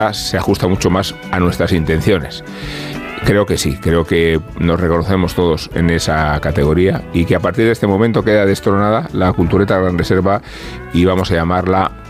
se ajusta mucho más a nuestras intenciones. Creo que sí, creo que nos reconocemos todos en esa categoría y que a partir de este momento queda destronada la cultureta Gran Reserva y vamos a llamarla